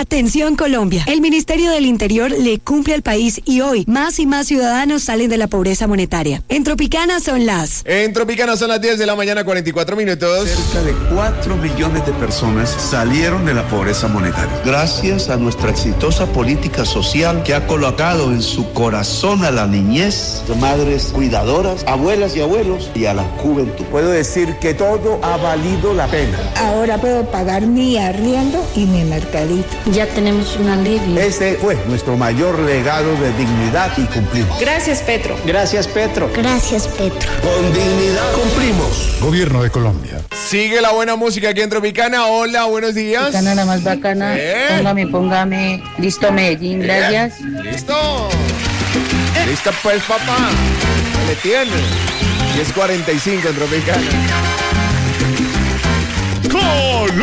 Atención Colombia, el Ministerio del Interior le cumple al país y hoy más y más ciudadanos salen de la pobreza monetaria. En Tropicana son las 10 de la mañana, 44 minutos. Cerca de 4 millones de personas salieron de la pobreza monetaria. Gracias a nuestra exitosa política social que ha colocado en su corazón a la niñez, de madres cuidadoras, abuelas y abuelos y a la juventud. Puedo decir que todo ha valido la pena. Ahora puedo pagar mi arriendo y mi mercadito. Ya tenemos un alivio. Ese fue nuestro mayor legado de dignidad y cumplimos. Gracias, Petro. Gracias, Petro. Gracias, Petro. Con dignidad cumplimos. Gobierno de Colombia. Sigue la buena música aquí en Tropicana. Hola, buenos días. Tropicana la más bacana. Póngame. Listo, Medellín, gracias. Listo. Lista pues, papá. Se le tiene. 10:45 en Tropicana.